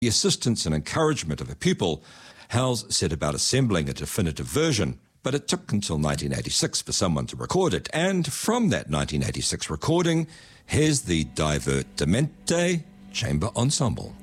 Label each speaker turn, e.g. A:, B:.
A: the assistance and encouragement of her pupil, Howells set about assembling a definitive version, but it took until 1986 for someone to record it, and from that 1986 recording, here's the Divertimento Chamber Ensemble.